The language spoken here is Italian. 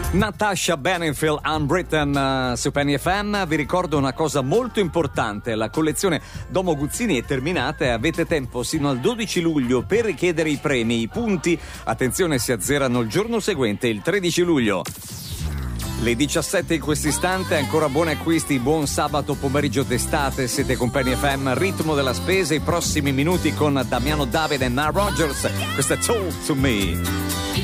Natasha Bedingfield, Unwritten su Penny FM. Vi ricordo una cosa molto importante: la collezione Domo Guzzini è terminata e avete tempo sino al 12 luglio per richiedere i premi. I punti, attenzione, si azzerano il giorno seguente, il 13 luglio. Le 17 in questo istante, ancora buoni acquisti, buon sabato pomeriggio d'estate, siete con Penny FM, ritmo della spesa, i prossimi minuti con Damiano Davide e Nile Rodgers, questa è Talk to Me.